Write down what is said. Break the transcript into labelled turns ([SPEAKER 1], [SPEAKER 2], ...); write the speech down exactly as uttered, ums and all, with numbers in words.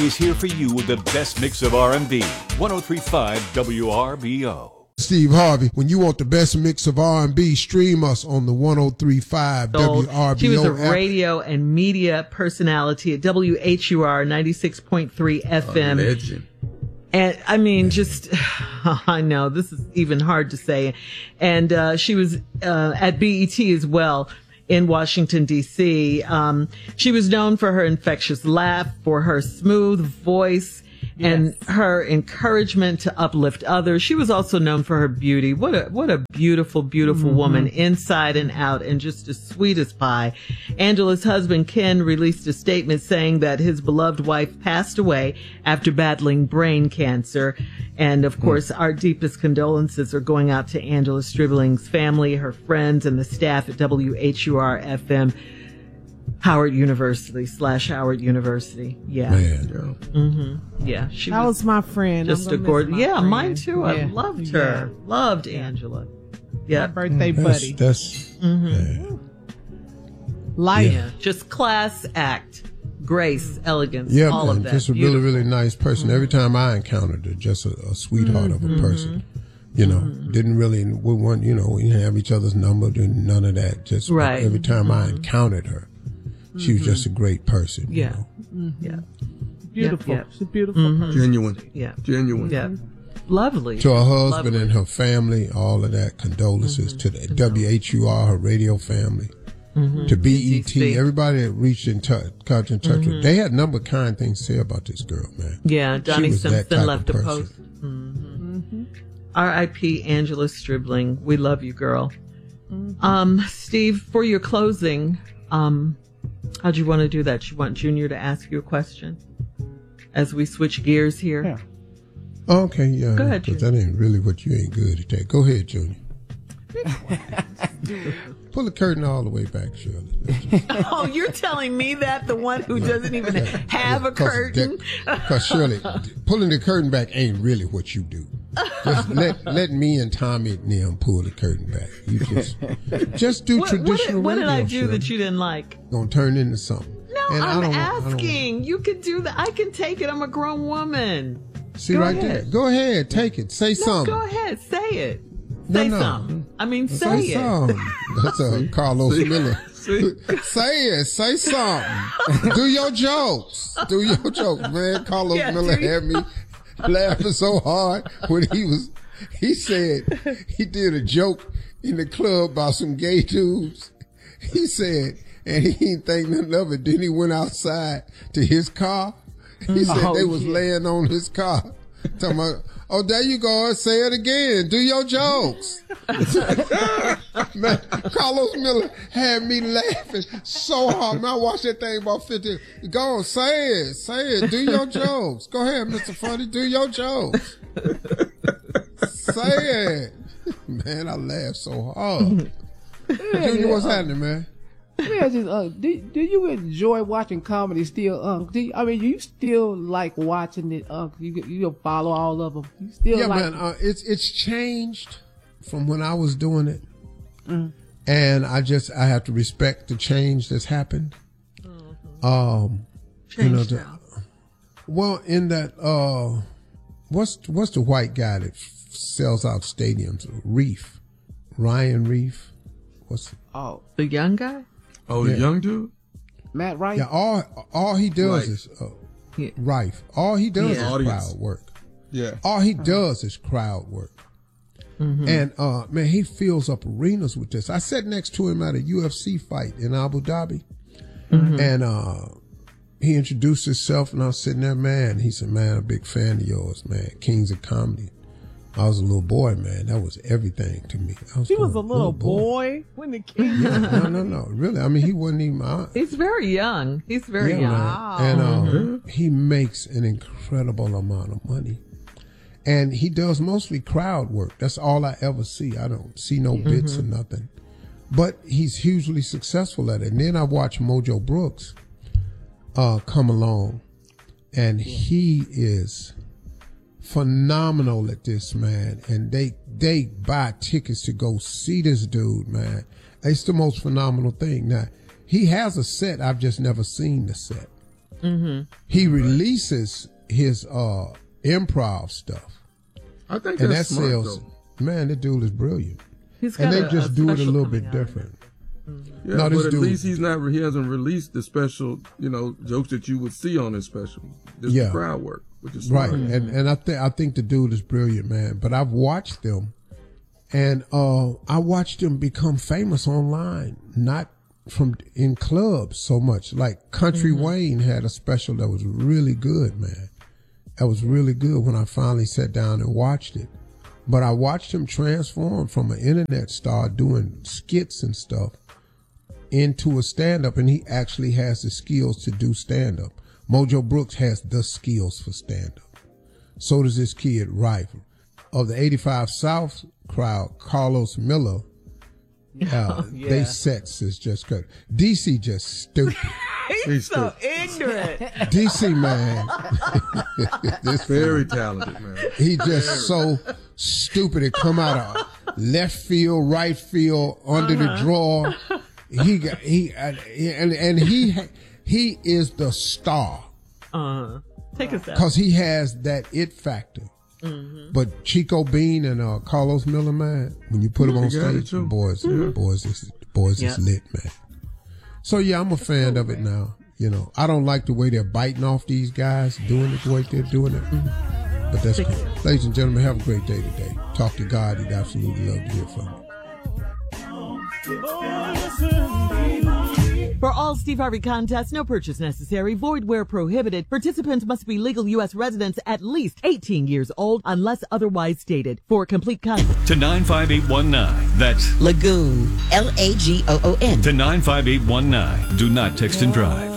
[SPEAKER 1] is here for you with the best mix of R and B. one oh three point five W R B O.
[SPEAKER 2] Steve Harvey, when you want the best mix of R and B, stream us on the one oh three point five W R B O.
[SPEAKER 3] She was a
[SPEAKER 2] app.
[SPEAKER 3] radio and media personality at W H U R ninety-six point three F M.
[SPEAKER 4] A legend.
[SPEAKER 3] And I mean, just, I know this is even hard to say. And uh, she was uh, at B E T as well in Washington, D C. Um, she was known for her infectious laugh, for her smooth voice, and yes. her encouragement to uplift others. She was also known for her beauty. What a what a beautiful, beautiful mm-hmm. woman, inside and out, and just as sweet as pie. Angela's husband, Ken, released a statement saying that his beloved wife passed away after battling brain cancer. And, of course, mm-hmm. our deepest condolences are going out to Angela Stribling's family, her friends, and the staff at W H U R F M. Howard University slash Howard University. Yeah.
[SPEAKER 2] Man.
[SPEAKER 3] Mm-hmm. Yeah. She
[SPEAKER 5] that was, was my friend.
[SPEAKER 3] Just a gorgeous. Yeah, friend. Mine too. Yeah. I loved her. Yeah. Loved Angela. Yeah.
[SPEAKER 5] My birthday
[SPEAKER 2] that's,
[SPEAKER 5] buddy.
[SPEAKER 2] That's,
[SPEAKER 3] mm-hmm. Life. Yeah. Just class act. Grace, elegance,
[SPEAKER 2] yeah,
[SPEAKER 3] all
[SPEAKER 2] man,
[SPEAKER 3] of that.
[SPEAKER 2] Just a
[SPEAKER 3] Beautiful.
[SPEAKER 2] really, really nice person. Mm-hmm. Every time I encountered her, just a, a sweetheart mm-hmm. of a person. You know, mm-hmm. didn't really, we weren't, you know, we didn't have each other's number, none of that. Just
[SPEAKER 3] right.
[SPEAKER 2] every time
[SPEAKER 3] mm-hmm.
[SPEAKER 2] I encountered her, she was just a great person.
[SPEAKER 3] Yeah.
[SPEAKER 2] You know?
[SPEAKER 3] Mm-hmm. Yeah.
[SPEAKER 5] Beautiful.
[SPEAKER 3] Yep, yep.
[SPEAKER 5] She's a beautiful
[SPEAKER 3] mm-hmm.
[SPEAKER 5] person.
[SPEAKER 4] Genuine.
[SPEAKER 3] Yeah.
[SPEAKER 4] Genuine.
[SPEAKER 3] Yeah. Lovely.
[SPEAKER 2] To her husband
[SPEAKER 3] Lovely.
[SPEAKER 2] and her family, all of that, condolences. Mm-hmm. To the mm-hmm. W H U R, her radio family. Mm-hmm. To B E T, everybody that reached in touch, got in touch mm-hmm. with. They had a number of kind things to say about this girl, man.
[SPEAKER 3] Yeah. Donnie Simpson left a
[SPEAKER 2] person.
[SPEAKER 3] post. Mm-hmm. Mm-hmm. R I P Angela Stribling. We love you, girl. Mm-hmm. Um, Steve, for your closing, um, how'd you want to do that? You want Junior to ask you a question as we switch gears here?
[SPEAKER 5] Yeah.
[SPEAKER 2] Okay, yeah.
[SPEAKER 3] Go ahead,
[SPEAKER 2] Junior. That ain't really what you ain't good at that. Go ahead, Junior. Pull the curtain all the way back, Shirley.
[SPEAKER 3] Oh, you're telling me that? The one who doesn't even have a curtain?
[SPEAKER 2] Because Shirley, pulling the curtain back ain't really what you do. Just let let me and Tommy and them pull the curtain back. You just just do
[SPEAKER 3] what,
[SPEAKER 2] traditional
[SPEAKER 3] what did, what
[SPEAKER 2] radio,
[SPEAKER 3] did I do
[SPEAKER 2] Shirley.
[SPEAKER 3] that you didn't like?
[SPEAKER 2] Gonna turn into something.
[SPEAKER 3] No,
[SPEAKER 2] and
[SPEAKER 3] I'm
[SPEAKER 2] I don't,
[SPEAKER 3] asking.
[SPEAKER 2] I don't,
[SPEAKER 3] you can do that. I can take it. I'm a grown woman.
[SPEAKER 2] See
[SPEAKER 3] go
[SPEAKER 2] right
[SPEAKER 3] ahead.
[SPEAKER 2] there. Go ahead, take it. Say
[SPEAKER 3] no,
[SPEAKER 2] something.
[SPEAKER 3] Go ahead, say it.
[SPEAKER 2] No,
[SPEAKER 3] Say
[SPEAKER 2] no.
[SPEAKER 3] something. I mean, say,
[SPEAKER 2] say
[SPEAKER 3] it.
[SPEAKER 2] Something. That's a Carlos Miller. Say it. Say something. Do your jokes. Do your jokes, man. Carlos
[SPEAKER 3] Yeah,
[SPEAKER 2] Miller
[SPEAKER 3] you-
[SPEAKER 2] had me laughing so hard when he was, he said, he did a joke in the club about some gay dudes. He said, and he didn't think nothing of it. Then he went outside to his car. He said
[SPEAKER 5] Oh,
[SPEAKER 2] they was
[SPEAKER 5] yeah.
[SPEAKER 2] laying on his car. Talking about, oh, there you go. Say it again. Do your jokes. Man, Carlos Miller had me laughing so hard. Man, I watched that thing about fifty. Go on, say it. Say it. Do your jokes. Go ahead, Mister Funny. Do your jokes. Say it. Man, I laughed so hard. Junior, what's happening, man?
[SPEAKER 5] Yeah, just, uh, do, do you enjoy watching comedy still, Unc? Do you, I mean, you still like watching it, Unc? You you follow all of them. You still
[SPEAKER 2] yeah,
[SPEAKER 5] like
[SPEAKER 2] man. Uh, it's it's changed from when I was doing it,
[SPEAKER 5] mm.
[SPEAKER 2] and I just I have to respect the change that's happened.
[SPEAKER 3] Mm-hmm.
[SPEAKER 2] Um,
[SPEAKER 3] Change
[SPEAKER 2] you know, the,
[SPEAKER 3] now.
[SPEAKER 2] well, in that, uh, what's what's the white guy that f- sells out stadiums? Reef, Ryan Reef. What's
[SPEAKER 5] Oh,
[SPEAKER 3] The young guy?
[SPEAKER 4] Oh, the
[SPEAKER 2] Yeah.
[SPEAKER 4] young dude?
[SPEAKER 5] Matt Wright?
[SPEAKER 2] yeah? All all he does
[SPEAKER 4] Right.
[SPEAKER 2] is uh,
[SPEAKER 3] Yeah.
[SPEAKER 2] Rife. All he does
[SPEAKER 3] Yeah.
[SPEAKER 2] is
[SPEAKER 4] Audience.
[SPEAKER 2] crowd work.
[SPEAKER 4] Yeah.
[SPEAKER 2] All he does is crowd work.
[SPEAKER 3] Mm-hmm.
[SPEAKER 2] And, uh, man, he fills up arenas with this. I sat next to him at a U F C fight in Abu Dhabi.
[SPEAKER 3] Mm-hmm.
[SPEAKER 2] And, uh, he introduced himself and I was sitting there, man. He said, man, I'm a big fan of yours, man. Kings of Comedy. I was a little boy, man. That was everything to me. I was
[SPEAKER 5] He was
[SPEAKER 2] going,
[SPEAKER 5] a little boy when the king.
[SPEAKER 2] Yeah, no, no, no. Really. I mean, he wasn't even my,
[SPEAKER 3] He's very young. He's very
[SPEAKER 2] yeah,
[SPEAKER 3] young.
[SPEAKER 2] man. And uh, he makes an incredible amount of money. And he does mostly crowd work. That's all I ever see. I don't see no bits or nothing. But he's hugely successful at it. And then I watch Mojo Brooks uh, come along. And he is phenomenal at this, man. And they they buy tickets to go see this dude, man. It's the most phenomenal thing. Now, he has a set. I've just never seen the set.
[SPEAKER 3] Mm-hmm.
[SPEAKER 2] He releases his uh, improv stuff.
[SPEAKER 4] I think
[SPEAKER 2] and
[SPEAKER 4] that's
[SPEAKER 2] that
[SPEAKER 4] smart,
[SPEAKER 2] sells.
[SPEAKER 4] though.
[SPEAKER 2] Man, that dude is brilliant.
[SPEAKER 3] He's
[SPEAKER 2] and
[SPEAKER 3] got
[SPEAKER 2] they
[SPEAKER 3] a-
[SPEAKER 2] just
[SPEAKER 3] a
[SPEAKER 2] do it a
[SPEAKER 3] special
[SPEAKER 2] little
[SPEAKER 3] coming
[SPEAKER 2] bit
[SPEAKER 3] out.
[SPEAKER 2] different.
[SPEAKER 4] Yeah,
[SPEAKER 2] No, this
[SPEAKER 4] but at
[SPEAKER 2] dude-
[SPEAKER 4] least he's not. He hasn't released the special, you know, jokes that you would see on his special. Just
[SPEAKER 2] Yeah.
[SPEAKER 4] the crowd work, which is
[SPEAKER 2] Right,
[SPEAKER 4] smart.
[SPEAKER 2] and and I think I think the dude is brilliant, man. But I've watched them, and uh, I watched him become famous online, not from in clubs so much. Like Country Wayne had a special that was really good, man. That was really good when I finally sat down and watched it. But I watched him transform from an internet star doing skits and stuff into a stand-up, and he actually has the skills to do stand-up. Mojo Brooks has the skills for stand-up. So does this kid, Rife. Of the eighty-five South crowd, Carlos Miller, uh,
[SPEAKER 3] yeah.
[SPEAKER 2] they sets is just good. D C just stupid.
[SPEAKER 3] He's
[SPEAKER 4] He's
[SPEAKER 3] so
[SPEAKER 4] stupid.
[SPEAKER 3] ignorant.
[SPEAKER 2] D C, man. this
[SPEAKER 4] Very talented, man.
[SPEAKER 2] He just so stupid. It come out of left field, right field, under
[SPEAKER 3] Uh-huh.
[SPEAKER 2] the drawer. He got he and and he he is the star
[SPEAKER 3] Uh-huh. Take us out.
[SPEAKER 2] because he has that it factor.
[SPEAKER 3] Mm-hmm.
[SPEAKER 2] But Chico Bean and uh, Carlos Miller, man, when you put them on
[SPEAKER 4] They got it,
[SPEAKER 2] stage,
[SPEAKER 4] too.
[SPEAKER 2] boys, boys, is, boys
[SPEAKER 3] Yeah.
[SPEAKER 2] is lit, man. So yeah, I'm a fan of it now. You know, I don't like the way they're biting off these guys, doing it the way they're doing it. But that's cool. Ladies and gentlemen, have a great day today. Talk to God. He'd absolutely love to hear from you.
[SPEAKER 3] For all Steve Harvey contests, no purchase necessary, void where prohibited. Participants must be legal U S residents at least eighteen years old unless otherwise stated. For complete contests.
[SPEAKER 1] To nine five eight one nine. That's
[SPEAKER 6] Lagoon, L A G O O N.
[SPEAKER 1] to nine five eight one nine. Do not text and drive.